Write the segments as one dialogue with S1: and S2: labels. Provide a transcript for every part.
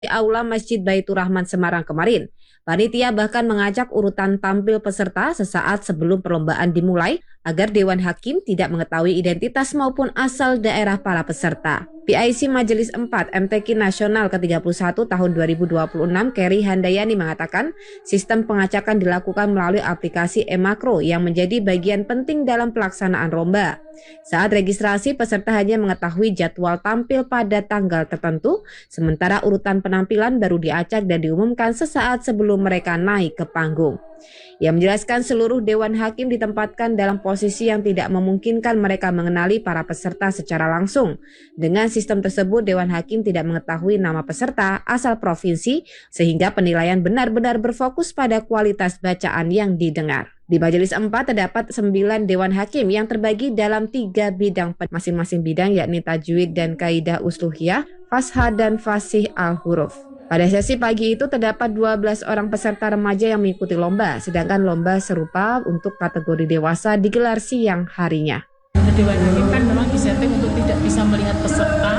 S1: di Aula Masjid Baitur Rahman Semarang kemarin. Panitia bahkan mengajak urutan tampil peserta sesaat sebelum perlombaan dimulai agar Dewan Hakim tidak mengetahui identitas maupun asal daerah para peserta. PIC Majelis 4 MTQ Nasional ke-31 tahun 2026 Keri Handayani mengatakan sistem pengacakan dilakukan melalui aplikasi e-makro yang menjadi bagian penting dalam pelaksanaan lomba. Saat registrasi, peserta hanya mengetahui jadwal tampil pada tanggal tertentu, sementara urutan penampilan baru diacak dan diumumkan sesaat sebelum mereka naik ke panggung. Ia menjelaskan seluruh Dewan Hakim ditempatkan dalam posisi yang tidak memungkinkan mereka mengenali para peserta secara langsung. Dengan sistem tersebut, Dewan Hakim tidak mengetahui nama peserta, asal provinsi, sehingga penilaian benar-benar berfokus pada kualitas bacaan yang didengar. Di Majelis 4 terdapat 9 Dewan Hakim yang terbagi dalam 3 bidang masing-masing bidang, yakni tajwid dan kaidah usluhiyah, fashah dan fasih al-huruf. Pada sesi pagi itu terdapat 12 orang peserta remaja yang mengikuti lomba, sedangkan lomba serupa untuk kategori dewasa digelar siang harinya.
S2: Dewan Hakim kan memang disetting untuk tidak bisa melihat peserta,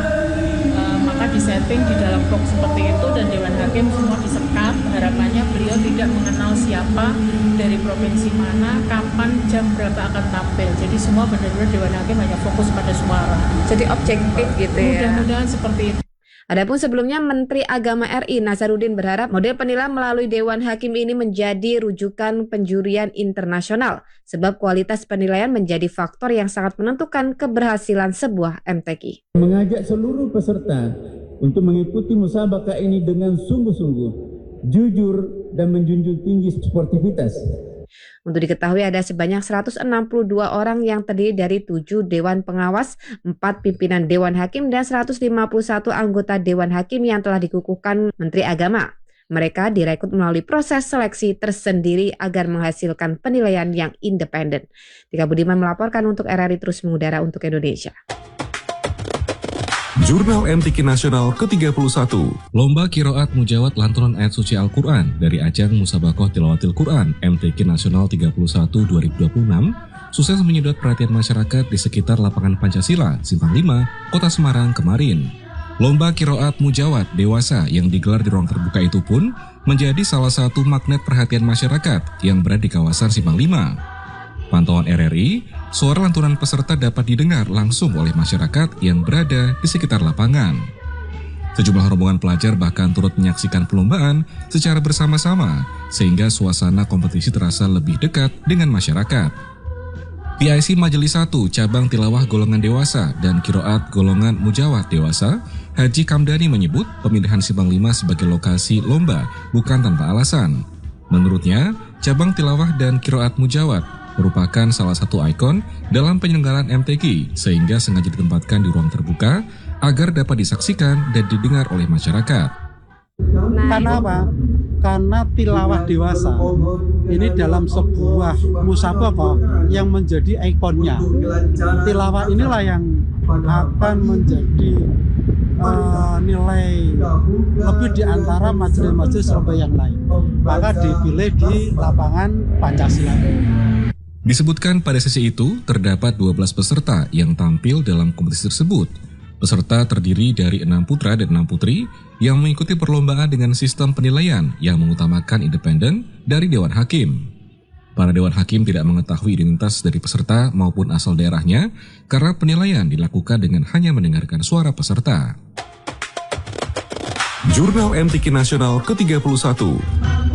S2: maka disetting di dalam box seperti itu dan Dewan Hakim semua disekap. Harapannya beliau tidak mengenal siapa, dari provinsi mana, kapan, jam berapa akan tampil. Jadi semua benar-benar Dewan Hakim hanya fokus pada suara.
S1: Jadi objektif gitu ya.
S2: Mudah-mudahan seperti itu.
S1: Adapun sebelumnya Menteri Agama RI Nasaruddin berharap model penilaian melalui Dewan Hakim ini menjadi rujukan penjurian internasional sebab kualitas penilaian menjadi faktor yang sangat menentukan keberhasilan sebuah MTQ.
S3: Mengajak seluruh peserta untuk mengikuti musabaqah ini dengan sungguh-sungguh, jujur dan menjunjung tinggi sportivitas.
S1: Untuk diketahui ada sebanyak 162 orang yang terdiri dari 7 Dewan Pengawas, 4 pimpinan Dewan Hakim, dan 151 anggota Dewan Hakim yang telah dikukuhkan Menteri Agama. Mereka direkrut melalui proses seleksi tersendiri agar menghasilkan penilaian yang independen. Tika Budiman melaporkan untuk RRI Terus Mengudara untuk Indonesia.
S4: Jurnal MTQ Nasional ke-31. Lomba Qiraat Mujawad Lantunan Ayat Suci Al-Quran dari ajang Musabaqah Tilawatil Quran MTQ Nasional 31 2026 sukses menyedot perhatian masyarakat di sekitar lapangan Pancasila, Simpang 5, Kota Semarang kemarin. Lomba Qiraat Mujawad dewasa yang digelar di ruang terbuka itu pun menjadi salah satu magnet perhatian masyarakat yang berada di kawasan Simpang 5. Pantauan RRI, suara lantunan peserta dapat didengar langsung oleh masyarakat yang berada di sekitar lapangan. Sejumlah rombongan pelajar bahkan turut menyaksikan perlombaan secara bersama-sama, sehingga suasana kompetisi terasa lebih dekat dengan masyarakat. PIC Majelis 1 Cabang Tilawah Golongan Dewasa dan Qiraat Golongan Mujawad Dewasa, Haji Kamdani menyebut pemilihan Simpang 5 sebagai lokasi lomba bukan tanpa alasan. Menurutnya, cabang tilawah dan Qiraat Mujawad merupakan salah satu ikon dalam penyelenggaraan MTQ sehingga sengaja ditempatkan di ruang terbuka agar dapat disaksikan dan didengar oleh masyarakat.
S5: Karena apa? Karena tilawah dewasa ini dalam sebuah musabaqah yang menjadi ikonnya. Tilawah inilah yang akan menjadi nilai lebih di antara majelis-majelis lomba yang lain. Maka dipilih di lapangan Pancasila.
S4: Disebutkan pada sesi itu, terdapat 12 peserta yang tampil dalam kompetisi tersebut. Peserta terdiri dari 6 putra dan 6 putri yang mengikuti perlombaan dengan sistem penilaian yang mengutamakan independen dari Dewan Hakim. Para Dewan Hakim tidak mengetahui identitas dari peserta maupun asal daerahnya karena penilaian dilakukan dengan hanya mendengarkan suara peserta. Jurnal MTQ Nasional ke-31.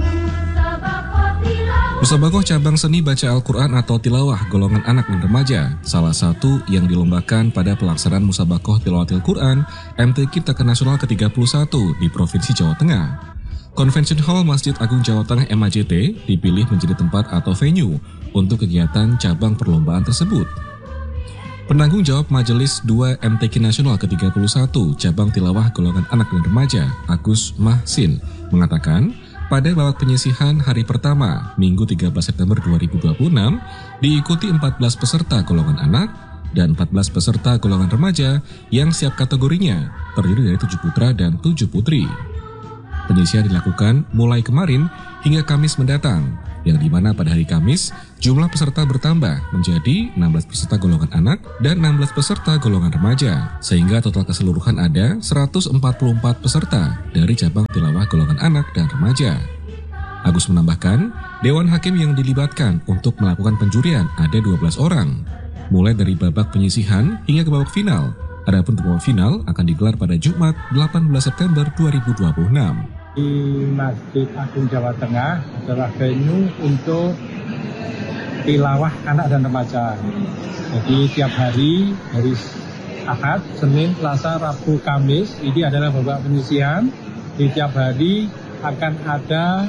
S4: Musabaqah Cabang Seni Baca Al-Quran atau Tilawah Golongan Anak dan Remaja, salah satu yang dilombakan pada pelaksanaan Musabaqah Tilawatil Quran MTQ Nasional ke-31 di Provinsi Jawa Tengah. Convention Hall Masjid Agung Jawa Tengah MAJT dipilih menjadi tempat atau venue untuk kegiatan cabang perlombaan tersebut. Penanggung jawab Majelis 2 MTQ Nasional ke-31 Cabang Tilawah Golongan Anak dan Remaja, Agus Mahsin, mengatakan, pada babak penyisihan hari pertama, Minggu 13 September 2026, diikuti 14 peserta golongan anak dan 14 peserta golongan remaja yang siap kategorinya, terdiri dari 7 putra dan 7 putri. Penyisian dilakukan mulai kemarin hingga Kamis mendatang, yang dimana pada hari Kamis jumlah peserta bertambah menjadi 16 peserta golongan anak dan 16 peserta golongan remaja, sehingga total keseluruhan ada 144 peserta dari cabang tilawah golongan anak dan remaja. Agus menambahkan, Dewan Hakim yang dilibatkan untuk melakukan penjurian ada 12 orang, mulai dari babak penyisihan hingga ke babak final. Adapun babak final akan digelar pada Jumat 18 September 2026.
S6: Di Masjid Agung Jawa Tengah adalah venue untuk tilawah anak dan remaja. Jadi tiap hari Ahad, Senin, Selasa, Rabu, Kamis ini adalah babak penyisihan. Di tiap hari akan ada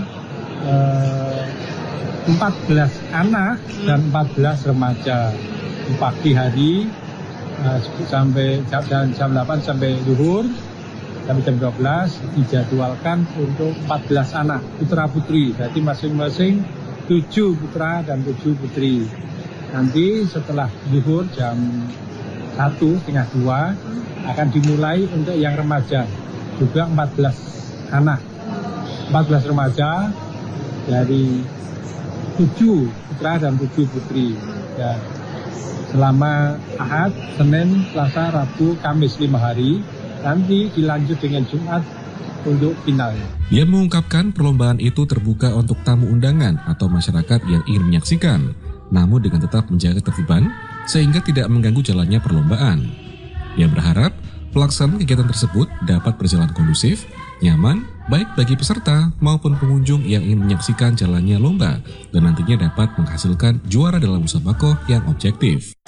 S6: 14 anak dan 14 remaja. Di pagi hari sampai jam 8 sampai zuhur. Sampai jam 12 dijadwalkan untuk 14 anak putra putri, berarti masing-masing 7 putra dan 7 putri. Nanti setelah zuhur jam 1:30 akan dimulai untuk yang remaja, juga 14 anak, 14 remaja dari 7 putra dan 7 putri. Ya. Selama Ahad, Senin, Selasa, Rabu, Kamis 5 hari. Nanti dilanjut dengan Jumat untuk final.
S4: Ia mengungkapkan perlombaan itu terbuka untuk tamu undangan atau masyarakat yang ingin menyaksikan, namun dengan tetap menjaga ketertiban sehingga tidak mengganggu jalannya perlombaan. Ia berharap pelaksanaan kegiatan tersebut dapat berjalan kondusif, nyaman, baik bagi peserta maupun pengunjung yang ingin menyaksikan jalannya lomba dan nantinya dapat menghasilkan juara dalam musabaqah yang objektif.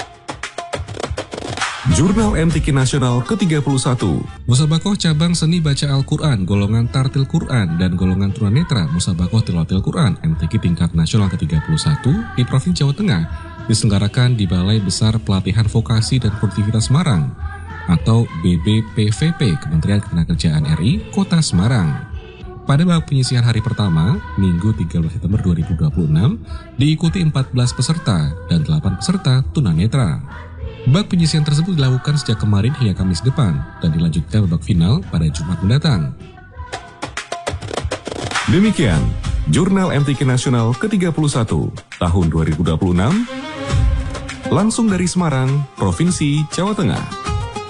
S4: Jurnal MTQ Nasional ke-31, Musabaqah Cabang Seni Baca Al-Quran, golongan Tartil Quran, dan golongan Tunanetra Musabaqah Tilawatil Quran MTQ tingkat nasional ke-31 di Provinsi Jawa Tengah diselenggarakan di Balai Besar Pelatihan Vokasi dan Produktivitas Semarang atau BBPVP Kementerian Ketenagakerjaan RI Kota Semarang. Pada babak penyisihan hari pertama, Minggu 13 September 2026, diikuti 14 peserta dan 8 peserta tunanetra. Babak penyisihan tersebut dilakukan sejak kemarin hingga Kamis depan dan dilanjutkan babak final pada Jumat mendatang.
S7: Demikian, Jurnal MTQ Nasional ke-31 tahun 2026, langsung dari Semarang, Provinsi Jawa Tengah.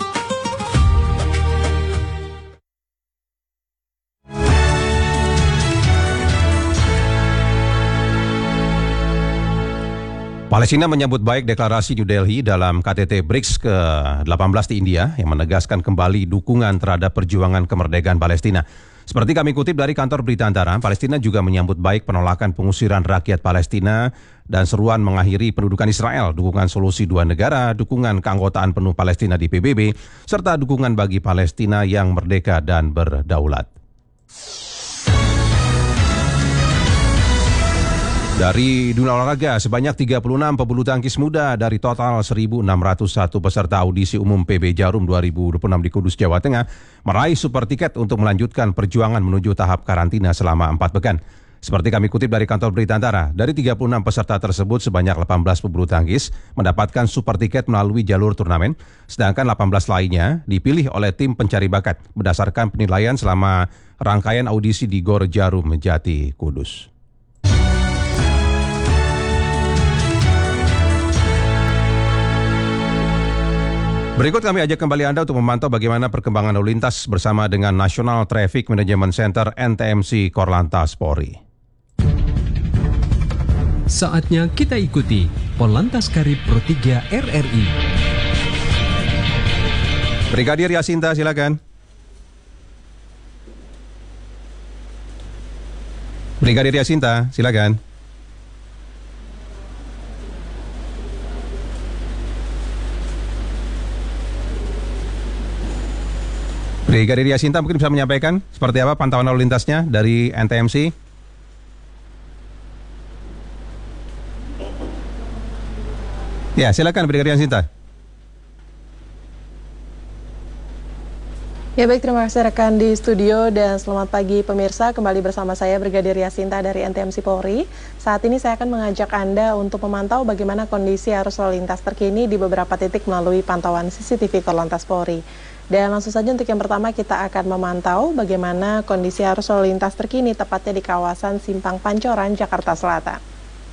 S8: Palestina menyambut baik deklarasi New Delhi dalam KTT BRICS ke-18 di India yang menegaskan kembali dukungan terhadap perjuangan kemerdekaan Palestina. Seperti kami kutip dari kantor berita Antara, Palestina juga menyambut baik penolakan pengusiran rakyat Palestina dan seruan mengakhiri pendudukan Israel, dukungan solusi dua negara, dukungan keanggotaan penuh Palestina di PBB, serta dukungan bagi Palestina yang merdeka dan berdaulat. Dari dunia olahraga, sebanyak 36 pebulu tangkis muda dari total 1.601 peserta audisi umum PB Jarum 2026 di Kudus, Jawa Tengah, meraih super tiket untuk melanjutkan perjuangan menuju tahap karantina selama 4 pekan. Seperti kami kutip dari kantor berita Antara, dari 36 peserta tersebut sebanyak 18 pebulu tangkis mendapatkan super tiket melalui jalur turnamen, sedangkan 18 lainnya dipilih oleh tim pencari bakat berdasarkan penilaian selama rangkaian audisi di GOR Jarum Jati, Kudus. Berikut kami ajak kembali Anda untuk memantau bagaimana perkembangan lalu lintas bersama dengan National Traffic Management Center NTMC Korlantas Polri.
S9: Saatnya kita ikuti Polantas Karib Pro 3 RRI.
S8: Brigadir Yasinta, silakan. Brigadir Yasinta, silakan. Brigadir Yasinta mungkin bisa menyampaikan seperti apa pantauan lalu lintasnya dari NTMC? Ya, silakan Brigadir Yasinta.
S10: Ya baik, terima kasih rekan di studio dan selamat pagi pemirsa. Kembali bersama saya Brigadir Yasinta dari NTMC Polri. Saat ini saya akan mengajak Anda untuk memantau bagaimana kondisi arus lalu lintas terkini di beberapa titik melalui pantauan CCTV Korlantas Polri. Dan langsung saja untuk yang pertama kita akan memantau bagaimana kondisi arus lalu lintas terkini tepatnya di kawasan Simpang Pancoran, Jakarta Selatan.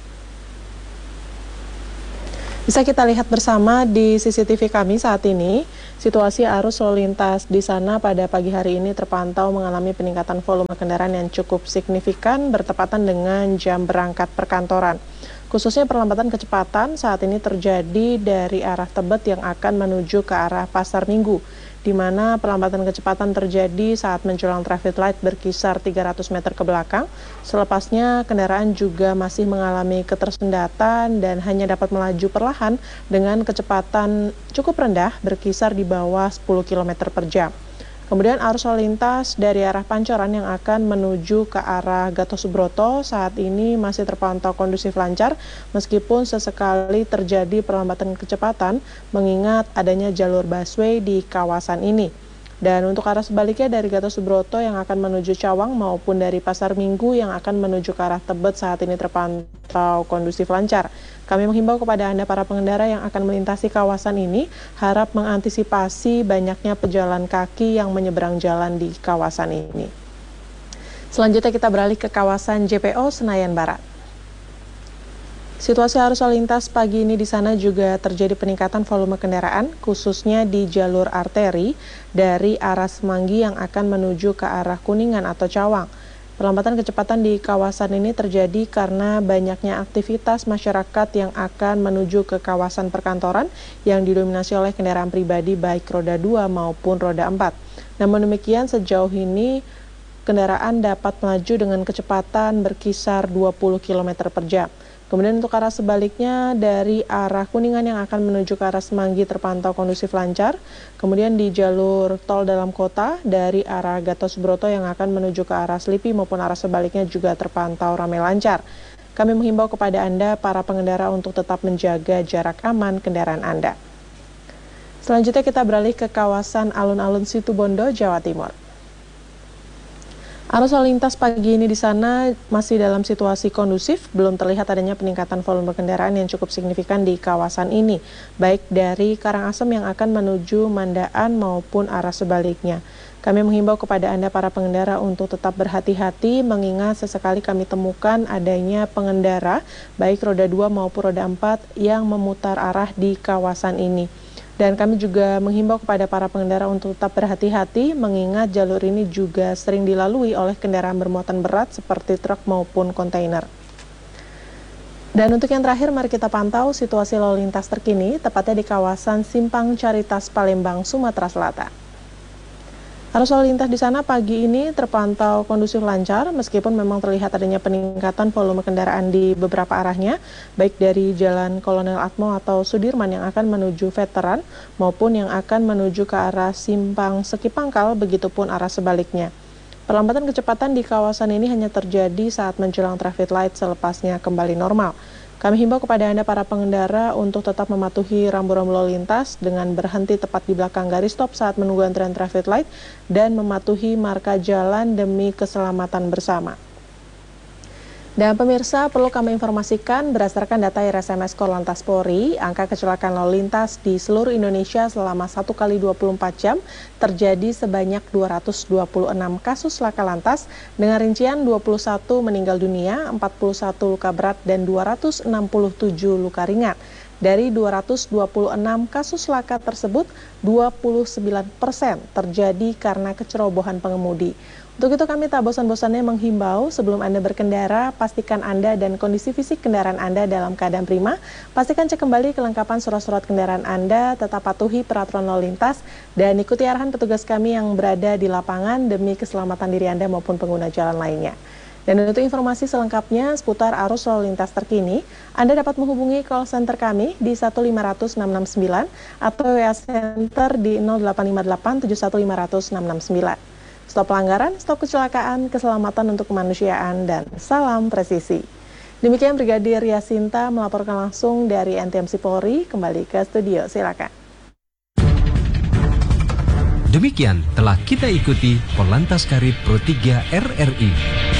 S10: Bisa kita lihat bersama di CCTV kami saat ini, situasi arus lalu lintas di sana pada pagi hari ini terpantau mengalami peningkatan volume kendaraan yang cukup signifikan bertepatan dengan jam berangkat perkantoran. Khususnya perlambatan kecepatan saat ini terjadi dari arah Tebet yang akan menuju ke arah Pasar Minggu, di mana perlambatan kecepatan terjadi saat menjelang traffic light berkisar 300 meter ke belakang. Selepasnya kendaraan juga masih mengalami ketersendatan dan hanya dapat melaju perlahan dengan kecepatan cukup rendah berkisar di bawah 10 km per jam. Kemudian arus lalu lintas dari arah Pancoran yang akan menuju ke arah Gatot Subroto saat ini masih terpantau kondusif lancar meskipun sesekali terjadi perlambatan kecepatan mengingat adanya jalur busway di kawasan ini. Dan untuk arah sebaliknya dari Gatot Subroto yang akan menuju Cawang maupun dari Pasar Minggu yang akan menuju ke arah Tebet saat ini terpantau kondusif lancar. Kami menghimbau kepada Anda para pengendara yang akan melintasi kawasan ini harap mengantisipasi banyaknya pejalan kaki yang menyeberang jalan di kawasan ini. Selanjutnya kita beralih ke kawasan JPO Senayan Barat. Situasi arus lalu lintas pagi ini di sana juga terjadi peningkatan volume kendaraan, khususnya di jalur arteri dari arah Semanggi yang akan menuju ke arah Kuningan atau Cawang. Perlambatan kecepatan di kawasan ini terjadi karena banyaknya aktivitas masyarakat yang akan menuju ke kawasan perkantoran yang didominasi oleh kendaraan pribadi baik roda 2 maupun roda 4. Namun demikian sejauh ini kendaraan dapat melaju dengan kecepatan berkisar 20 km per jam. Kemudian untuk arah sebaliknya dari arah Kuningan yang akan menuju ke arah Semanggi terpantau kondusif lancar. Kemudian di jalur tol dalam kota dari arah Gatot Subroto yang akan menuju ke arah Selipi maupun arah sebaliknya juga terpantau ramai lancar. Kami menghimbau kepada Anda para pengendara untuk tetap menjaga jarak aman kendaraan Anda. Selanjutnya kita beralih ke kawasan alun-alun Situbondo, Jawa Timur. Arus lalu lintas pagi ini di sana masih dalam situasi kondusif, belum terlihat adanya peningkatan volume kendaraan yang cukup signifikan di kawasan ini, baik dari Karangasem yang akan menuju Mandaan maupun arah sebaliknya. Kami menghimbau kepada Anda para pengendara untuk tetap berhati-hati mengingat sesekali kami temukan adanya pengendara baik roda 2 maupun roda 4 yang memutar arah di kawasan ini. Dan kami juga menghimbau kepada para pengendara untuk tetap berhati-hati mengingat jalur ini juga sering dilalui oleh kendaraan bermuatan berat seperti truk maupun kontainer. Dan untuk yang terakhir mari kita pantau situasi lalu lintas terkini tepatnya di kawasan Simpang Caritas Palembang, Sumatera Selatan. Arus lalu lintas di sana pagi ini terpantau kondusif lancar meskipun memang terlihat adanya peningkatan volume kendaraan di beberapa arahnya, baik dari Jalan Kolonel Atmo atau Sudirman yang akan menuju Veteran maupun yang akan menuju ke arah Simpang Seki Pangkal, begitupun arah sebaliknya. Perlambatan kecepatan di kawasan ini hanya terjadi saat menjelang traffic light selepasnya kembali normal. Kami himbau kepada Anda para pengendara untuk tetap mematuhi rambu-rambu lalu lintas dengan berhenti tepat di belakang garis stop saat menunggu antrian traffic light dan mematuhi marka jalan demi keselamatan bersama. Dan pemirsa, perlu kami informasikan berdasarkan data RSMS Korlantas Polri, angka kecelakaan lalu lintas di seluruh Indonesia selama 1 kali 24 jam terjadi sebanyak 226 kasus laka lantas dengan rincian 21 meninggal dunia, 41 luka berat, dan 267 luka ringan. Dari 226 kasus laka tersebut, 29% terjadi karena kecerobohan pengemudi. Untuk itu kami tak bosan-bosannya menghimbau sebelum Anda berkendara, pastikan Anda dan kondisi fisik kendaraan Anda dalam keadaan prima. Pastikan cek kembali kelengkapan surat-surat kendaraan Anda, tetap patuhi peraturan lalu lintas, dan ikuti arahan petugas kami yang berada di lapangan demi keselamatan diri Anda maupun pengguna jalan lainnya. Dan untuk informasi selengkapnya seputar arus lalu lintas terkini, Anda dapat menghubungi call center kami di 1500669 atau WA Center di 0858 71500 669. Stop pelanggaran, stop kecelakaan, keselamatan untuk kemanusiaan, dan salam presisi. Demikian Brigadir Yasinta melaporkan langsung dari NTMC Polri. Kembali ke studio, silakan.
S9: Demikian telah kita ikuti Korlantas Karib Pro 3 RRI.